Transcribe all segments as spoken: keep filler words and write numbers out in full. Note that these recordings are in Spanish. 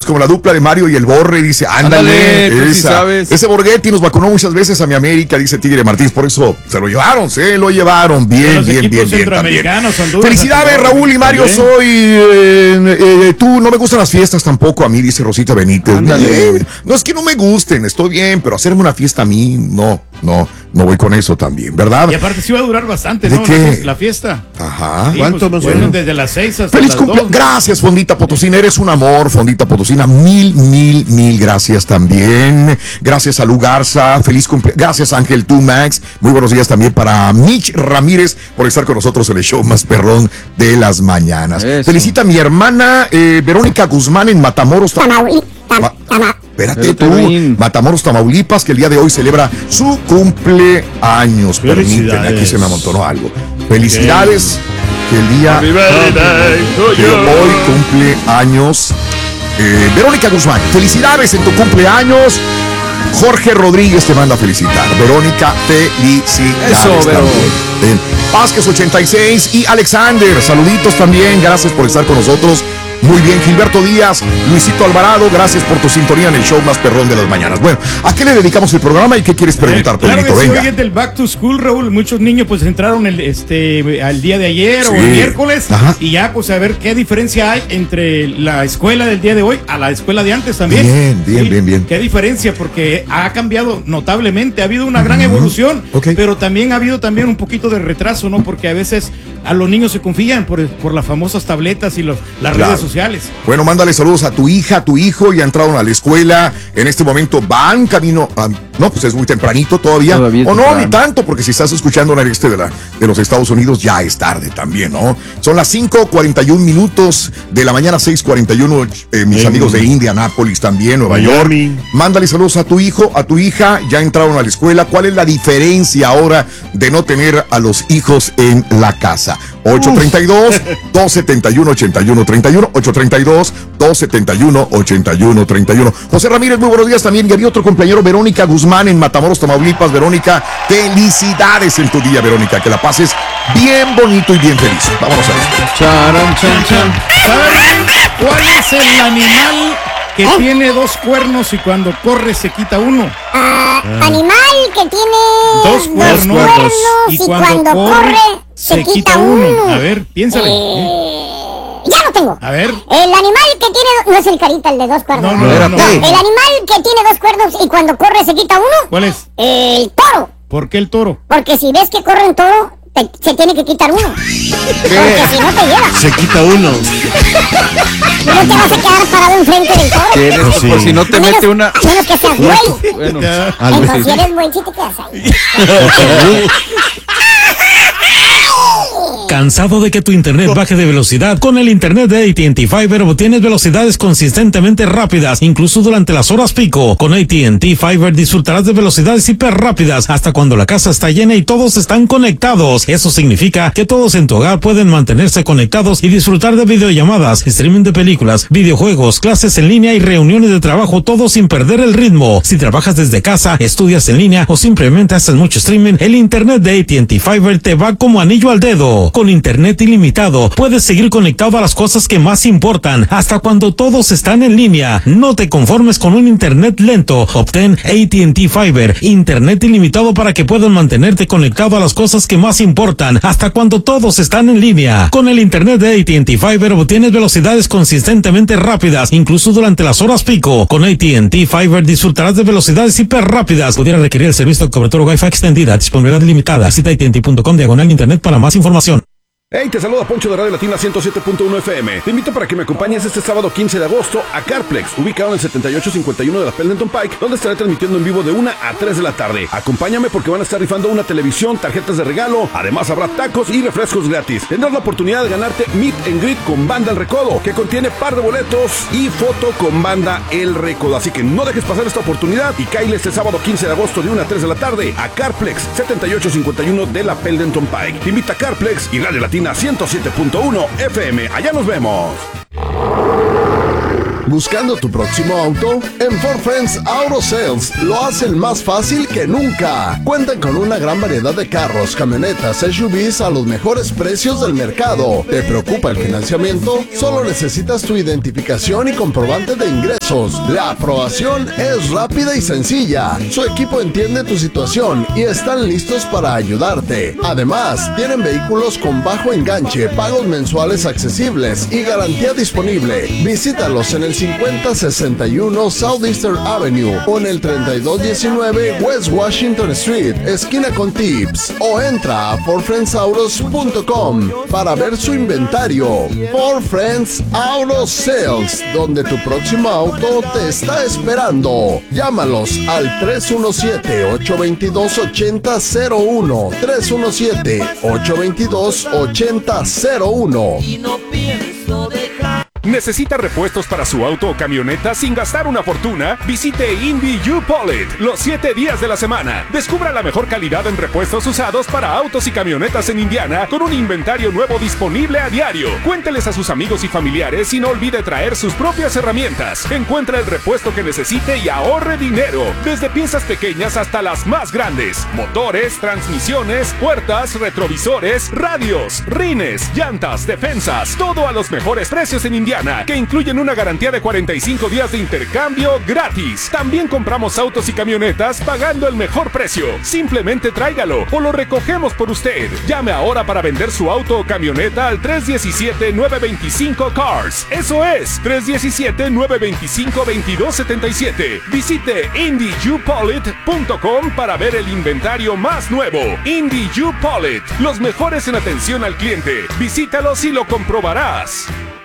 como la dupla de Mario y el Borre, dice, ándale, ándale esa. Sí sabes. Ese Borghetti nos vacunó muchas veces a mi América, dice Tigre Martínez, por eso se lo llevaron, se lo llevaron, bien, bien, bien, bien, también. Honduras, Felicidades, Raúl y Mario, también. soy, eh, eh, tú, no me gustan las fiestas tampoco a mí, dice Rosita Benítez. Eh, no es que no me gusten, estoy bien, pero hacerme una fiesta a mí, no, no, no voy con eso también, ¿verdad? Y aparte sí va a durar bastante, ¿De ¿no? qué? La fiesta. Ajá. Sí, ¿Cuánto pues, más o bueno, menos? desde las seis hasta Feliz las cumpleaños. dos. Gracias, Fondita Potosina. Eres un amor, Fondita Potosina. Mil, mil, mil gracias también. Gracias a Lu Garza. Feliz cumpleaños. Gracias, Ángel Tú, Max. Muy buenos días también para Mitch Ramírez por estar con nosotros en el show más perrón de las mañanas. Eso. Felicita a mi hermana eh, Verónica Guzmán en Matamoros. Tamauli- tam- Ma- tama- Espérate Espérate, tú, Rin. Matamoros, Tamaulipas, que el día de hoy celebra su cumpleaños. Permíteme, Felicidades. aquí se me amontonó algo. Felicidades, que el día Happy birthday to que you. hoy cumple años eh, Verónica Guzmán. Felicidades en tu cumpleaños. Jorge Rodríguez te manda a felicitar. Verónica, felicidades. Eso, Vero. también. Eh, Vázquez ochenta y seis y Alexander, saluditos también. Gracias por estar con nosotros. Muy bien, Gilberto Díaz, Luisito Alvarado, gracias por tu sintonía en el show más perrón de las mañanas. Bueno, ¿a qué le dedicamos el programa y qué quieres preguntar, Eh, claro Pedrito? que sí, Venga. hoy es del Back to School, Raúl. Muchos niños pues entraron el, este, al día de ayer Sí. o el miércoles. Ajá. Y ya pues a ver qué diferencia hay entre la escuela del día de hoy a la escuela de antes también. Bien, bien, bien, bien. Qué diferencia, porque ha cambiado notablemente. Ha habido una gran evolución, Ok. pero también ha habido también un poquito de retraso, ¿no? Porque a veces a los niños se confían por, por las famosas tabletas y los, las Claro. redes sociales. Bueno, mándale saludos a tu hija, a tu hijo, ya entraron a la escuela, en este momento van camino, a- no, pues es muy tempranito todavía, Todavía es o no, temprano. ni tanto, porque si estás escuchando en el este de, la, de los Estados Unidos, ya es tarde también, ¿no? Son las cinco cuarenta y un minutos de la mañana, seis cuarenta y uno, eh, mis En amigos de Indianápolis también, Nueva York. Miami. Mándale saludos a tu hijo, a tu hija, ya entraron a la escuela. ¿Cuál es la diferencia ahora de no tener a los hijos en la casa? ocho treinta y dos, dos setenta y uno, ochenta y uno treinta y uno, ocho treinta y dos, dos setenta y uno, ochenta y uno treinta y uno. José Ramírez, muy buenos días también. Y había otro compañero, Verónica Guzmán, en Matamoros, Tamaulipas. Verónica, felicidades en tu día, Verónica. Que la pases bien bonito y bien feliz. Vámonos a esto. Charan, chan, chan. ¿Saben cuál es el animal que tiene dos cuernos y cuando corre se quita uno? Ah, animal que tiene Dos cuernos, cuernos y y, cuando cuando, corre, corre, se se, quita quita uno. uno. A ver, piénsale. Eh, ya lo tengo. A ver. El animal que tiene dos... No es el carita, el de dos cuernos. No, no, no, no. El animal que tiene dos cuernos y cuando corre se quita uno. ¿Cuál es? El toro. ¿Por qué el toro? Porque si ves que corre un toro, te- se tiene que quitar uno. Porque si no te lleva. Se quita uno. No te vas a quedar parado enfrente del toro. Tienes- Pues sí. Por si no te A menos- mete una. a menos que seas güey. Bueno, Ya. Al Entonces, vez. si eres güey, sí te quedas ahí. ¿Cansado de que tu internet baje de velocidad? Con el internet de A T and T Fiber obtienes velocidades consistentemente rápidas, incluso durante las horas pico. Con A T and T Fiber disfrutarás de velocidades hiper rápidas hasta cuando la casa está llena y todos están conectados. Eso significa que todos en tu hogar pueden mantenerse conectados y disfrutar de videollamadas, streaming de películas, videojuegos, clases en línea y reuniones de trabajo, todo sin perder el ritmo. Si trabajas desde casa, estudias en línea o simplemente haces mucho streaming, el internet de A T and T Fiber te va como anillo al dedo. Con internet ilimitado, puedes seguir conectado a las cosas que más importan, hasta cuando todos están en línea. No te conformes con un internet lento. Obtén A T and T Fiber, internet ilimitado para que puedas mantenerte conectado a las cosas que más importan, hasta cuando todos están en línea. Con el internet de A T and T Fiber obtienes velocidades consistentemente rápidas, incluso durante las horas pico. Con A T and T Fiber disfrutarás de velocidades hiper rápidas. Pudiera requerir el servicio de cobertura Wi-Fi extendida, disponibilidad limitada. Visita A T and T punto com diagonal internet para más información. Hey, te saluda Poncho de Radio Latina ciento siete punto uno F M. Te invito para que me acompañes este sábado quince de agosto a Carplex, ubicado en el setenta y ocho cincuenta y uno de la Pendleton Pike, donde estaré transmitiendo en vivo de una a tres de la tarde. Acompáñame porque van a estar rifando una televisión, tarjetas de regalo, además habrá tacos y refrescos gratis. Tendrás la oportunidad de ganarte Meet and Greet con Banda El Recodo, que contiene par de boletos y foto con Banda El Recodo. Así que no dejes pasar esta oportunidad y cáile este sábado quince de agosto de una a tres de la tarde a Carplex, setenta y ocho cincuenta y uno de la Pendleton Pike. Te invita a Carplex y Radio Latina ciento siete punto uno F M. Allá nos vemos. ¿Buscando tu próximo auto? En Ford Friends Auto Sales lo hacen más fácil que nunca. Cuentan con una gran variedad de carros, camionetas, S U Vs a los mejores precios del mercado. ¿Te preocupa el financiamiento? Solo necesitas tu identificación y comprobante de ingresos. La aprobación es rápida y sencilla. Su equipo entiende tu situación y están listos para ayudarte. Además, tienen vehículos con bajo enganche, pagos mensuales accesibles y garantía disponible. Visítalos en el cincuenta sesenta y uno Southeastern Avenue o en el treinta y dos diecinueve West Washington Street, esquina con Tips, o entra a ford friends autos punto com para ver su inventario. Ford Friends Auto Sales, donde tu próximo auto te está esperando. Llámalos al tres uno siete, ocho dos dos, ocho cero cero uno, tres uno siete, ocho dos dos, ocho cero cero uno. Y no pienso dejar. ¿Necesita repuestos para su auto o camioneta sin gastar una fortuna? Visite Indy U-Polit los siete días de la semana. Descubra la mejor calidad en repuestos usados para autos y camionetas en Indiana con un inventario nuevo disponible a diario. Cuénteles a sus amigos y familiares y no olvide traer sus propias herramientas. Encuentra el repuesto que necesite y ahorre dinero. Desde piezas pequeñas hasta las más grandes. Motores, transmisiones, puertas, retrovisores, radios, rines, llantas, defensas. Todo a los mejores precios en Indiana, que incluyen una garantía de cuarenta y cinco días de intercambio gratis. También compramos autos y camionetas pagando el mejor precio. Simplemente tráigalo o lo recogemos por usted. Llame ahora para vender su auto o camioneta al tres uno siete, nueve dos cinco, CARS. Eso es, tres uno siete, nueve dos cinco, dos dos siete siete. Visite Indy U Polit punto com para ver el inventario más nuevo. Indy U Polit, los mejores en atención al cliente. Visítalos y lo comprobarás.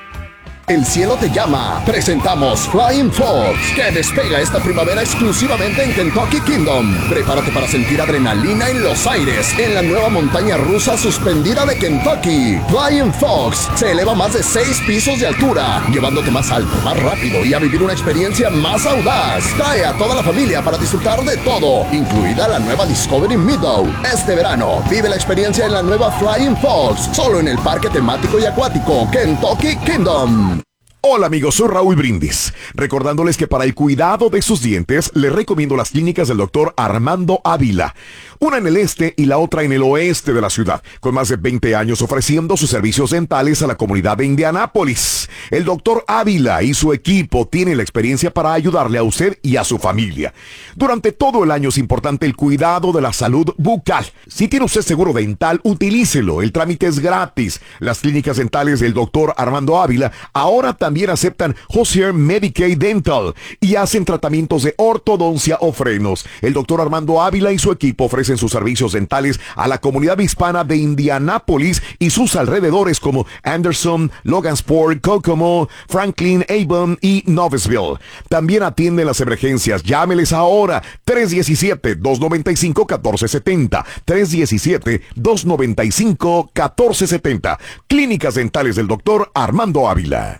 El cielo te llama. Presentamos Flying Fox, que despega esta primavera exclusivamente en Kentucky Kingdom. Prepárate para sentir adrenalina en los aires en la nueva montaña rusa suspendida de Kentucky. Flying Fox se eleva más de seis pisos de altura, llevándote más alto, más rápido y a vivir una experiencia más audaz. Trae a toda la familia para disfrutar de todo, incluida la nueva Discovery Meadow. Este verano, vive la experiencia en la nueva Flying Fox, solo en el parque temático y acuático Kentucky Kingdom. Hola amigos, soy Raúl Brindis, recordándoles que para el cuidado de sus dientes les recomiendo las clínicas del doctor Armando Ávila, una en el este y la otra en el oeste de la ciudad, con más de veinte años ofreciendo sus servicios dentales a la comunidad de Indianápolis. El doctor Ávila y su equipo tienen la experiencia para ayudarle a usted y a su familia. Durante todo el año es importante el cuidado de la salud bucal. Si tiene usted seguro dental, utilícelo, el trámite es gratis. Las clínicas dentales del doctor Armando Ávila ahora también También aceptan Hozier Medicaid Dental y hacen tratamientos de ortodoncia o frenos. El doctor Armando Ávila y su equipo ofrecen sus servicios dentales a la comunidad hispana de Indianápolis y sus alrededores como Anderson, Logansport, Kokomo, Franklin, Avon y Noblesville. También atienden las emergencias. Llámeles ahora. tres uno siete, dos nueve cinco, uno cuatro siete cero. tres uno siete, dos nueve cinco, uno cuatro siete cero. Clínicas dentales del doctor Armando Ávila.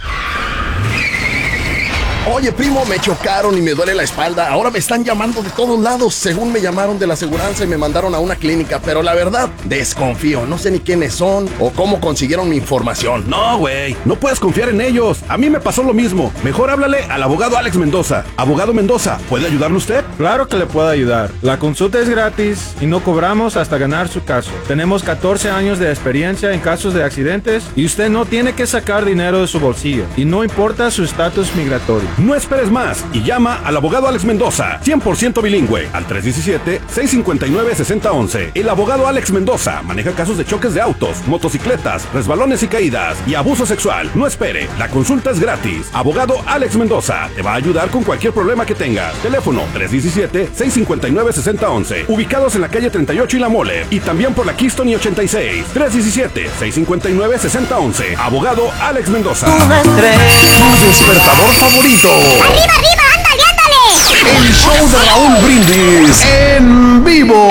Oye, primo, me chocaron y me duele la espalda. Ahora me están llamando de todos lados. Según me llamaron de la aseguranza y me mandaron a una clínica. Pero la verdad, desconfío. No sé ni quiénes son o cómo consiguieron mi información. No, güey, no puedes confiar en ellos. A mí me pasó lo mismo. Mejor háblale al abogado Alex Mendoza. Abogado Mendoza, ¿puede ayudarle usted? Claro que le puedo ayudar. La consulta es gratis y no cobramos hasta ganar su caso. Tenemos catorce años de experiencia en casos de accidentes y usted no tiene que sacar dinero de su bolsillo. Y no importa su estatus migratorio. No esperes más y llama al abogado Alex Mendoza, cien por ciento bilingüe, al tres uno siete, seis cinco nueve, seis cero uno uno. El abogado Alex Mendoza maneja casos de choques de autos, motocicletas, resbalones y caídas y abuso sexual. No espere, la consulta es gratis. Abogado Alex Mendoza te va a ayudar con cualquier problema que tengas. Teléfono tres uno siete, seis cinco nueve, seis cero uno uno. Ubicados en la calle treinta y ocho y La Mole y también por la Keystone y ochenta y seis. tres uno siete, seis cinco nueve, seis cero uno uno. Abogado Alex Mendoza. Tu despertador favorito. ¡Arriba, arriba! ¡Ándale, ándale! El show de Raúl Brindis en vivo.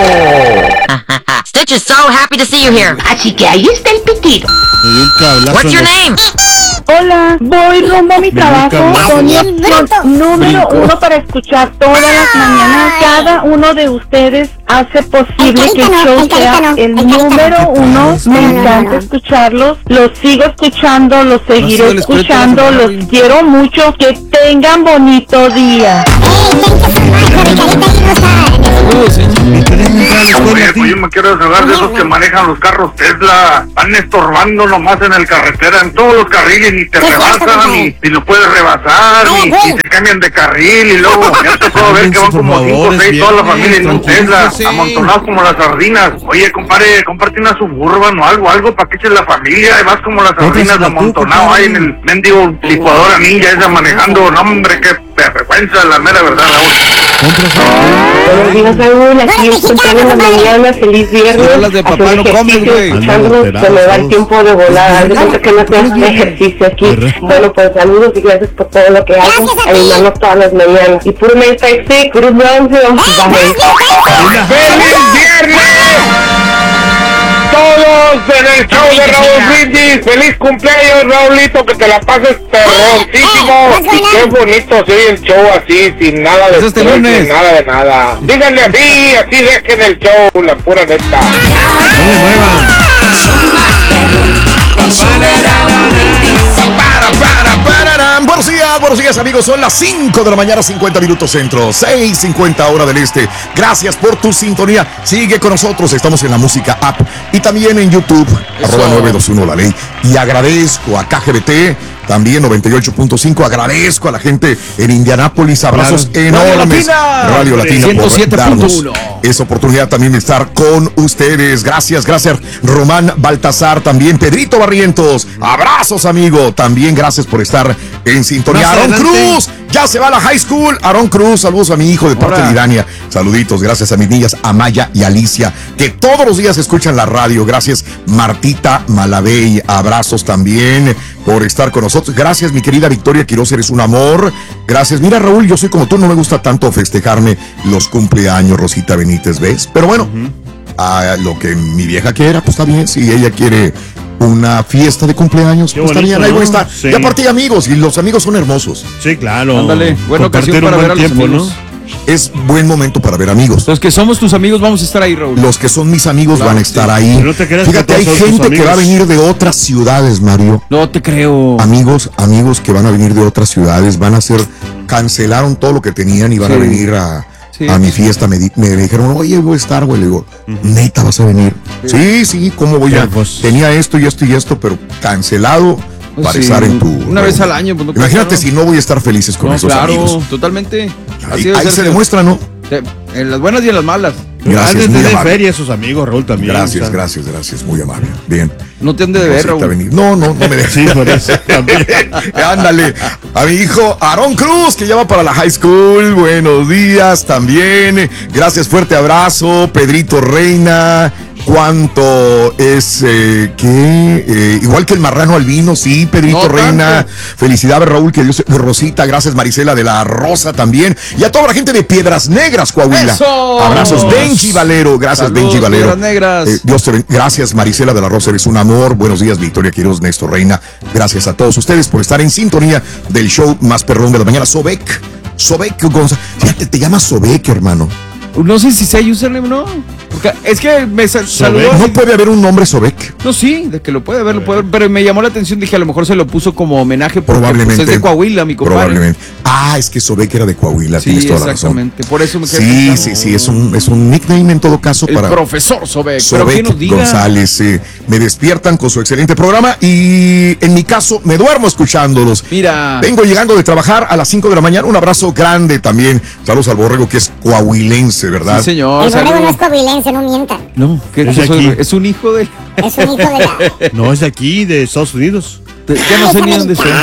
Stitch is so happy to see you here. Así que ahí está el pitido. What's your name? Hola, voy rumbo a mi trabajo con mi opción número uno para escuchar todas las mañanas. Cada uno de ustedes hace posible que el show sea el número uno. Me encanta escucharlos, los sigo escuchando, los seguiré escuchando, los quiero mucho. Que tengan bonito día. Oye, pues yo me quiero desahogar de esos que manejan los carros Tesla. Van estorbando nomás en el carretera, en todos los carriles, ni te rebasan, ni, ni lo puedes rebasar, ni, ni te cambian de carril, y luego ya te puedo ver que van como cinco o seis toda la familia en un Tesla, amontonados como las sardinas. Oye, compadre, comparte una Suburban o algo, algo para que eches la familia, y vas como las sardinas amontonado ahí en el mendigo licuadora ninja esa manejando. No, hombre, qué vergüenza, la mera verdad, Raúl. Buenos días, Raúl, aquí escuchando en la mañana, feliz viernes. Las de papá no comes, güey. Escuchando, se me da el tiempo de volar. Haz de cuenta que no haces ejercicio aquí. Bueno, pues saludos y gracias por todo lo que haces. A mi mano todas las mañanas. Y puro mensaje sí, puro bronce. ¡Feliz viernes! Todos en el show de Raúl Brindis. ¡Feliz cumpleaños, Raulito! Que te la pases perroncísimo. Y qué bonito se oye el show así, sin nada de este lunes. Sin nada de nada. Díganle así, así dejen el show, la pura neta. No me muevan. Buenos días, buenos días amigos, son las cinco de la mañana, cincuenta minutos centro, seis cincuenta hora del este. Gracias por tu sintonía, sigue con nosotros, estamos en la música app y también en YouTube, Eso. arroba nueve dos uno la ley. Y agradezco a K G B T, también noventa y ocho punto cinco, agradezco a la gente en Indianápolis, abrazos claro. enormes. Radio Latina, Radio Latina ciento siete punto uno. Esa oportunidad también de estar con ustedes. Gracias, gracias Román Baltasar, también Pedrito Barrientos. Abrazos, amigo. También gracias por estar en sintonía. Más Aarón adelante. Cruz, ya se va a la high school. Aarón Cruz, saludos a mi hijo de parte Hola. de Irania. Saluditos, gracias a mis niñas Amaya y Alicia, que todos los días escuchan la radio. Gracias, Martita Malabey. Abrazos también por estar con nosotros. Gracias, mi querida Victoria Quiroz, eres un amor. Gracias. Mira, Raúl, yo soy como tú, no me gusta tanto festejarme los cumpleaños, Rosita Benítez, ¿ves? Pero bueno, uh-huh. a lo que mi vieja quiera, pues está bien. Si ella quiere una fiesta de cumpleaños, pues está bien, ahí voy a estar. Sí. Y aparte amigos, y los amigos son hermosos. Sí, claro. Ándale, buena ocasión para ver a los tiempo, amigos. ¿no? Es buen momento para ver amigos. Los que somos tus amigos vamos a estar ahí, Raúl. Los que son mis amigos claro, van a estar sí. ahí. No te creas. Fíjate, que hay gente que va a venir de otras ciudades, Mario. No te creo. Amigos, amigos que van a venir de otras ciudades, van a hacer, cancelaron todo lo que tenían y van sí. a venir a, sí. a mi fiesta. Me, di, me dijeron, oye, voy a estar, güey. Le digo, uh-huh. neta, ¿vas a venir? Sí, sí, sí ¿cómo voy a? Pues, tenía esto y esto y esto, pero cancelado. Pues para sí, estar en tu... Una vez al año. Pues no imagínate pasa, ¿no? si no voy a estar felices con no, esos claro, amigos. Totalmente. Ahí, ahí se demuestra, ¿no? En las buenas y en las malas. Gracias, muy de amable. feria esos amigos, Raúl, también. Gracias, o sea. gracias, gracias, muy amable. Bien. No te han de deber, Raúl. Venir. No, no, no me dejes. Sí, por eso también. Ándale. A mi hijo Aarón Cruz, que ya va para la high school. Buenos días también. Gracias, fuerte abrazo. Pedrito Reina. ¿Cuánto es eh, qué? Eh, igual que el marrano albino, sí, Pedrito no, Reina. Tanto. Felicidades, Raúl, que Dios, Rosita, gracias, Marisela de la Rosa también. Y a toda la gente de Piedras Negras, Coahuila. ¡Eso! Abrazos, Benji Valero, gracias, Saludos, Benji Valero. Piedras Negras. Eh, Dios te ben... Gracias, Marisela de la Rosa, eres un amor. Buenos días, Victoria Quiroz, Néstor Reina. Gracias a todos ustedes por estar en sintonía del show más perrón de la mañana. Sobek, Sobek González. Fíjate, te llamas Sobek, hermano. No sé si sea username, ¿no? Porque es que me sal saludó. ¿No puede haber un nombre Sobek? No, sí, de que lo puede haber, lo puede haber, pero me llamó la atención, dije, a lo mejor se lo puso como homenaje porque probablemente, pues, es de Coahuila, mi compadre. Probablemente. Ah, es que Sobek era de Coahuila, sí, tienes toda la razón. Exactamente, por eso me quedé Sí, pensando. sí, sí, es un, es un nickname en todo caso el para... profesor Sobek, Sobek pero que nos diga. González, eh, me despiertan con su excelente programa y en mi caso me duermo escuchándolos. Mira. Vengo llegando de trabajar a las cinco de la mañana, un abrazo grande también. Saludos al Borrego que es coahuilense, ¿verdad? Sí, señor. El Borrego no es coahuilense, no mientan. No, ¿qué es, es, es un hijo de... Es un hijo de la... No, es de aquí, de Estados Unidos. Ya no sé ni dónde soy.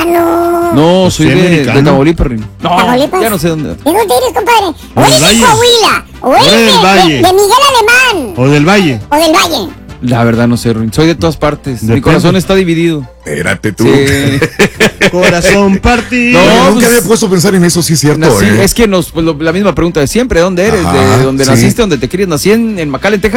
No, soy de, de Tamaulipas. No, ¿Tamaulipas? Ya no sé dónde. ¿De dónde eres, compadre? O eres de Coahuila, o eres de, de, de Miguel Alemán. O del Valle. O del Valle. La verdad no sé, Ruin. Soy de todas partes. De Mi corazón parte. está dividido. Espérate tú. Sí. Corazón partido. No, No, nunca pues, había puesto a pensar en eso, sí es cierto. Nací, eh. Es que nos, pues, lo, la misma pregunta de siempre. ¿De dónde eres? Ajá, ¿De dónde sí. naciste? ¿Dónde te querías? Nací en, en McAllen, Texas.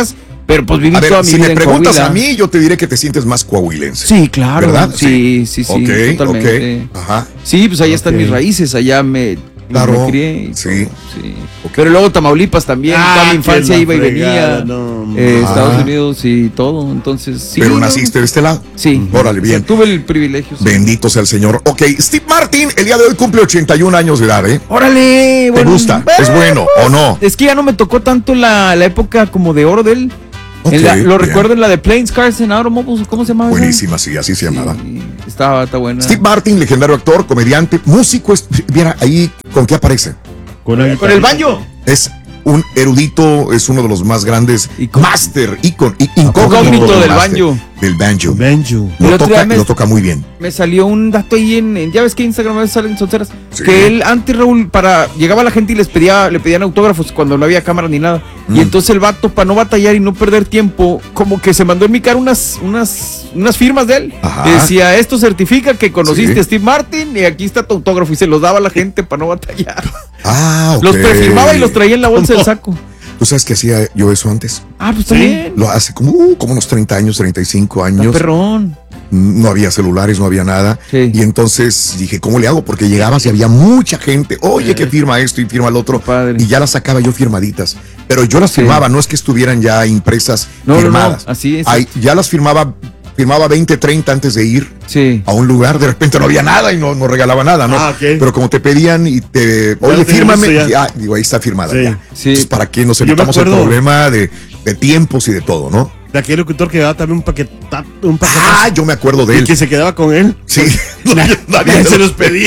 Pero pues viví a ver, toda mi si vida me en preguntas Coahuila. a mí, yo te diré que te sientes más coahuilense. Sí, claro. ¿Verdad? Sí, sí, sí, Ok, totalmente. ok. Ajá. Sí, pues ahí están Ok. mis raíces, allá me, Claro, me crié. y sí. todo, sí. Pero luego Tamaulipas también, Ah, toda mi que infancia la iba y fregada, venía. no, eh, man. Estados Ah. Unidos y todo, entonces sí. Pero no, naciste de este lado. Sí. Órale, O sea, bien. tuve el privilegio. sí. Bendito sea el Señor. Ok, Steve Martin, el día de hoy cumple ochenta y un años de edad, ¿eh? Órale, ¿Te bueno, gusta? ¿Es bueno o no? Es que ya no me tocó tanto la, la época como de oro de él. Ok, En la- lo bien. recuerdo en la de Planes, Cars and Automobiles, ¿cómo se llamaba? esa? Buenísima, sí, así se llamaba. Estaba, está buena. Steve Martin, legendario actor, comediante, músico. es- Viera ahí, ¿con qué aparece? Con el, Con el banjo. Es un erudito, es uno de los más grandes master, icon, i- incógnito Incógnito del master, banjo. Del banjo. Banjo. El Lo otro toca, día me- lo toca muy bien. Me salió un dato ahí en, en- ya ves que Instagram a veces salen sonceras, Sí. que él antes, Raúl, para llegaba la gente y les pedía, le pedían autógrafos cuando no había cámara ni nada. Mm. Y entonces el vato, para no batallar y no perder tiempo, como que se mandó a enviar unas, unas, unas firmas de él. Ajá. Que decía, esto certifica que conociste Sí. a Steve Martin y aquí está tu autógrafo. Y se los daba a la gente para no batallar. Ah, ok. Los prefirmaba y los traía en la bolsa del saco. ¿Tú sabes que hacía yo eso antes? Ah, pues también. Lo hace como, uh, como unos treinta años, treinta y cinco años. Perrón. No había celulares, no había nada. Sí. Y entonces dije, ¿cómo le hago? Porque llegabas y había mucha gente. Oye, que firma esto y firma el otro. Padre. Y ya las sacaba yo firmaditas. Pero yo las Sí. firmaba, no es que estuvieran ya impresas, No, no, no, firmadas. así es. Ahí, ya las firmaba, firmaba veinte, treinta antes de ir Sí. a un lugar. De repente no había nada y no, no regalaba nada, ¿no? Ah, ok. Pero como te pedían y te, Ya oye, lo tenía fírmame. listo ya. Ya, digo, ahí está firmada. Sí. Ya. Sí. Entonces, ¿para qué nos Yo me evitamos el acuerdo- problema de, de tiempos y de todo, no? De aquel locutor que daba también un paquetazo. Un paquetazo Ah, yo me acuerdo de y él. que se quedaba con él. Sí. Nadie, nadie se los pedía.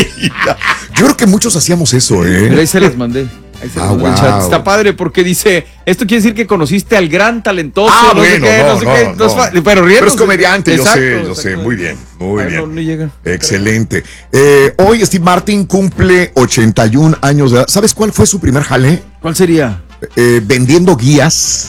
Yo creo que muchos hacíamos eso, Pero ahí ¿eh? se las mandé. Ahí se Ah, las mandé en el chat. wow. Está padre porque dice, esto quiere decir que conociste al gran talentoso, Ah, no sé bueno, qué, no, no, sé no, qué. no. Entonces, fa- Pero Pero riéndose. es comediante, Exacto, yo sé, yo sé. exacto. Muy bien, muy Ay, bien. no, no llega. Excelente. Eh, hoy Steve Martin cumple ochenta y un años de edad. ¿Sabes cuál fue su primer jale? ¿Cuál sería? Eh, vendiendo guías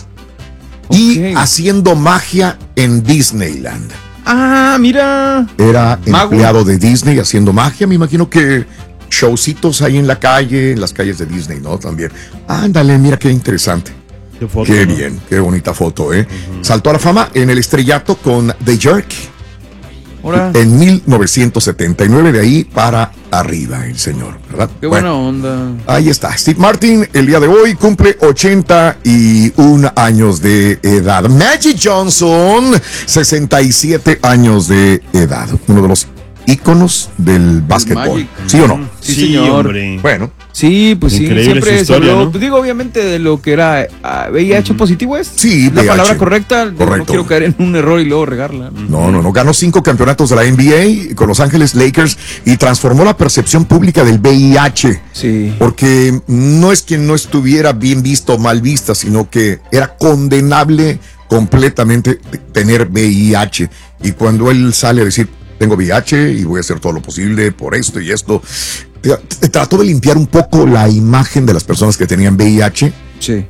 y Ok. haciendo magia en Disneyland. Ah, mira. Era Mago. empleado de Disney haciendo magia. Me imagino que showcitos ahí en la calle, en las calles de Disney, ¿no? También. Ándale, mira qué interesante. Qué foto, Qué ¿no? bien, qué bonita foto, ¿eh? Saltó a la fama en el estrellato con The Jerk Ahora, en mil novecientos setenta y nueve, de ahí para arriba el señor, ¿verdad? qué Bueno, buena onda. ahí está. Steve Martin, el día de hoy, cumple ochenta y un años de edad. Magic Johnson, sesenta y siete años de edad. Uno de los íconos del básquetbol. Magic. ¿Sí o no? Sí, Sí, señor. hombre. Bueno, Sí, pues Increíble sí, siempre su historia, se habló, ¿no? pues digo, obviamente de lo que era ah, V I H positivo es. Sí, ¿Es la V I H. palabra correcta. Digo, Correcto. No quiero caer en un error y luego regarla. no, no, no. Ganó cinco campeonatos de la N B A con Los Ángeles Lakers y transformó la percepción pública del V I H. Sí. Porque no es que no estuviera bien visto o mal vista, sino que era condenable completamente tener V I H. Y cuando él sale a decir, tengo V I H y voy a hacer todo lo posible por esto y esto, t- t- trató de limpiar un poco la imagen de las personas que tenían V I H. Sí.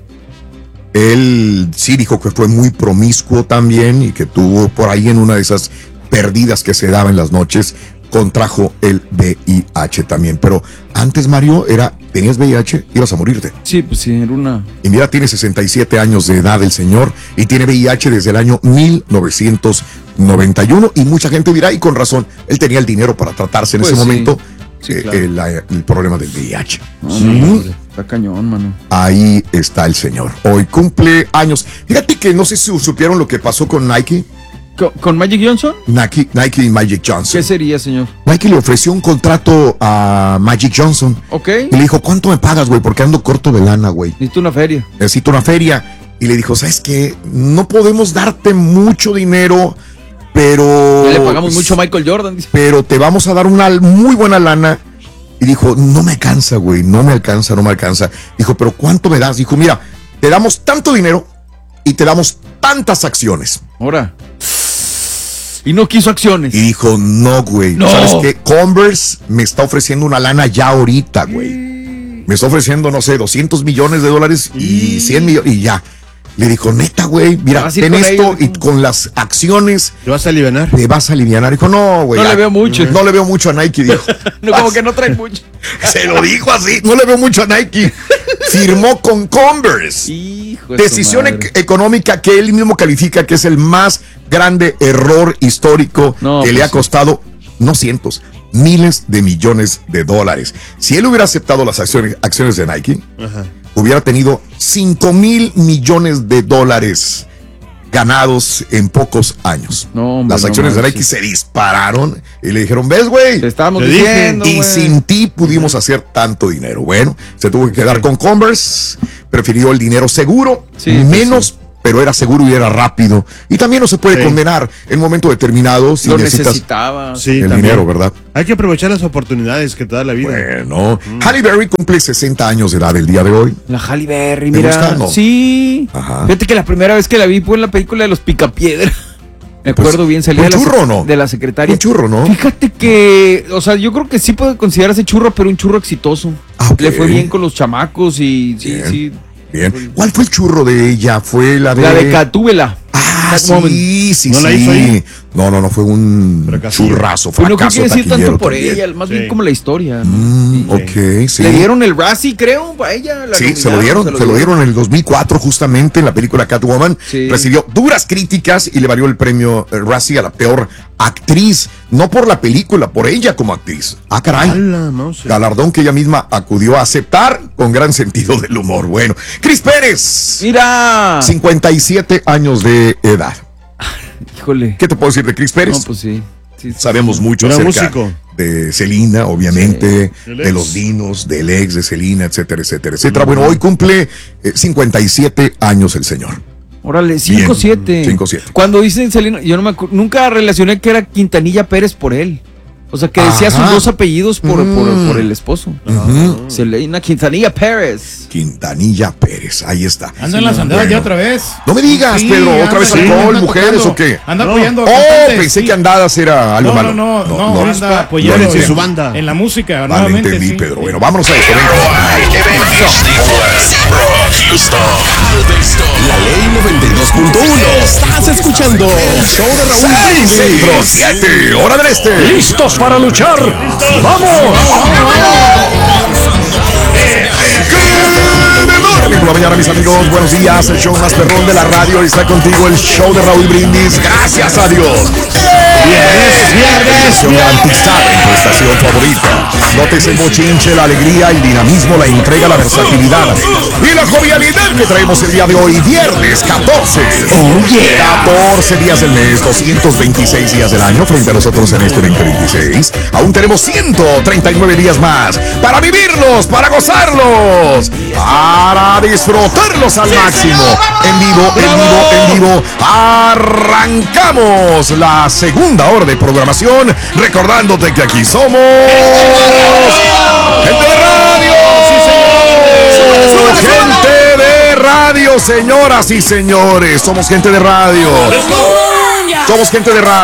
Él sí dijo que fue muy promiscuo también y que tuvo por ahí en una de esas perdidas que se daba en las noches, contrajo el V I H también. Pero antes, Mario, era, tenías V I H, ibas a morirte. Sí, pues sí, era una. Y mira, tiene sesenta y siete años de edad el señor y tiene V I H desde el año mil novecientos noventa y uno. Y mucha gente dirá, y con razón, él tenía el dinero para tratarse en Pues ese sí. momento Sí, eh, claro. el, la- el problema del V I H. No, Sí. no, no, está cañón, mano. Ahí está el señor. Hoy cumple años. Fíjate que no sé si supieron lo que pasó con Nike. ¿Con, con Magic Johnson? Nike, Nike y Magic Johnson. ¿Qué sería, señor? Nike le ofreció un contrato a Magic Johnson. Ok. Y le dijo, ¿cuánto me pagas, güey? Porque ando corto de lana, güey. Necesito una feria. Necesito una feria. Y le dijo, ¿sabes qué? No podemos darte mucho dinero, pero... Ya le pagamos mucho a Michael Jordan, dice. Pero te vamos a dar una muy buena lana. Y dijo, no me alcanza, güey, no me alcanza, no me alcanza. Dijo, pero ¿cuánto me das? Dijo, mira, te damos tanto dinero y te damos tantas acciones. Ahora. Y no quiso acciones. Y dijo, no, güey. No. ¿Sabes qué? Converse me está ofreciendo una lana ya ahorita, güey. Me está ofreciendo, no sé, doscientos millones de dólares y cien millones y ya. Le dijo, neta, güey, mira, vas a ir ten con esto ellos, y con las acciones ¿Te vas a alivianar? te vas a alivianar. Dijo, no, güey. No le ya, veo mucho. No le veo mucho a Nike, dijo. No, como que no trae mucho. Se lo dijo así, no le veo mucho a Nike. firmó con Converse. Hijo de Decisión su madre. e- económica que él mismo califica que es el más grande error histórico No, que pues le ha sí. costado, no cientos, miles de millones de dólares. Si él hubiera aceptado las acciones, acciones de Nike, Ajá. hubiera tenido cinco mil millones de dólares ganados en pocos años. No, hombre, Las no acciones de manches. Nike se dispararon y le dijeron, ¿ves, güey? Te estábamos Te dije. diciendo, Y güey. sin ti pudimos hacer tanto dinero. Bueno, se tuvo que quedar con Converse, prefirió el dinero seguro, Sí, pues menos, pero era seguro y era rápido. Y también no se puede Sí. condenar en un momento determinado si Lo necesitas necesitaba. Sí, el también. dinero, ¿verdad? Hay que aprovechar las oportunidades que te da la vida. Bueno, Halle Berry cumple sesenta años de edad el día de hoy. La Halle Berry, ¿Te mira. gusta, no? Sí. Ajá. Fíjate que la primera vez que la vi fue en la película de los Picapiedra. Me Pues, acuerdo bien, salía ¿un de la, churro sec- o no? de la secretaria. Un churro, ¿no? Fíjate que, o sea, yo creo que sí puede considerarse churro, pero un churro exitoso. Ah, ok. Le fue bien con los chamacos y sí, Bien. sí. Bien. ¿Cuál fue el churro de ella? Fue la de... La de Catúbela. Ah, Catwoman. sí, sí, ¿No sí. la hizo ahí? No, no, no, fue un Fracaso. churrazo, Pues no creo fracaso que decir taquillero tanto por también. ella, más Sí. bien como la historia. ¿no? Mm, Sí. ok, sí. Le dieron el Razzie, creo, a ella. la Sí, se lo nominaron, dieron, se lo dieron en el dos mil cuatro justamente en la película Catwoman. Sí. Recibió duras críticas y le valió el premio eh, Razzie a la peor actriz, no por la película, por ella como actriz. Ah, caray. Ala, mouse. Galardón que ella misma acudió a aceptar con gran sentido del humor. Bueno, Cris Pérez, Mira. cincuenta y siete años de edad. Híjole. ¿Qué te puedo decir de Cris Pérez? No, pues sí. Sí, sí. Sabemos mucho Era acerca músico. de Selena, obviamente, Sí. El de ex. los Dinos, del ex de Selena, etcétera, etcétera, etcétera. Bueno, hoy cumple eh, cincuenta y siete años el señor. Órale, cinco siete. cinco siete. Cuando dicen Selena, yo no me acu- nunca relacioné que era Quintanilla Pérez por él. O sea, que decía Ajá. sus dos apellidos por, Mm. por, por el esposo. Ujú. Selena Quintanilla Pérez. Quintanilla Pérez, ahí está. Anda en las andadas Bueno. ya otra vez. No me digas, Sí, Pedro, otra anda, vez sí, alcohol, anda mujeres tocando. o qué. Anda No. apoyando a Oh, cantantes, pensé sí. que andadas era algo No, malo. no, no, no, no. anda apoyando Llévense en- su banda. en la música, Vale, nuevamente. entendí, sí. Pedro. Bueno, vámonos a esto. venga. La ley noventa y dos punto uno. Estás escuchando el show de Raúl Seis, centro, Brindis. siete, hora del este. ¿Listos para luchar? ¡Vamos! Por la mañana, mis amigos, buenos días. El show más perrón de la radio está contigo, el show de Raúl Brindis. Gracias a Dios. Viernes, viernes, Estación garantizada en tu estación favorita. Notes el bochinche, la alegría, el dinamismo, la entrega, la versatilidad y la jovialidad que traemos el día de hoy, viernes catorce. catorce días del mes, doscientos veintiséis días del año frente a nosotros en este veinte veintiséis. Aún tenemos ciento treinta y nueve días más para vivirlos, para gozarlos, para disfrutarlos al máximo. En vivo, en vivo, en vivo. Arrancamos la segunda hora de programación, recordándote que aquí somos gente de radio. Gente de radio, señoras y señores. Somos gente de radio. Somos gente de radio.